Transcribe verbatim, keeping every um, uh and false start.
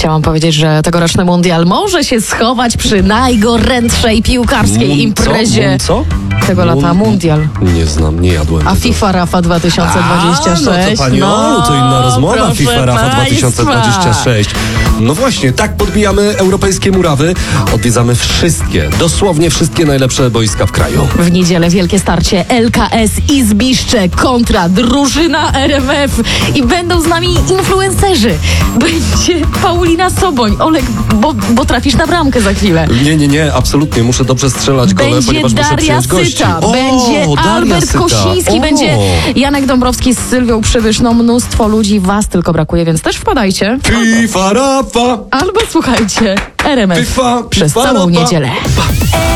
Chciałam powiedzieć, że tegoroczny mundial może się schować przy najgorętszej piłkarskiej Mun, imprezie co? Mun, co? tego lata. Mun- Mundial. Nie znam, nie jadłem A tego. FIFA Rafa dwa tysiące dwadzieścia sześć. A, no to pani Olu, to inna rozmowa. proszę FIFA Rafa dwa tysiące dwadzieścia sześć. No właśnie, tak podbijamy europejskie murawy. Odwiedzamy wszystkie, dosłownie wszystkie najlepsze boiska w kraju. W niedzielę wielkie starcie L K S i Zbiszcze kontra drużyna R M F i będą z nami influencerzy. Będzie Paulina Soboń. Olek, bo, bo trafisz na bramkę za chwilę. Nie, nie, nie, absolutnie. Muszę dobrze strzelać gole, Będzie ponieważ muszę Daria przyjąć gości. Syta, O, będzie Daria Albert Syta. Kosiński, O. będzie Janek Dąbrowski z Sylwią Przybysz. No mnóstwo ludzi, was tylko brakuje, więc też wpadajcie. FIFA Rafa! Albo słuchajcie R M F FIFA, przez FIFA całą Rafa. niedzielę.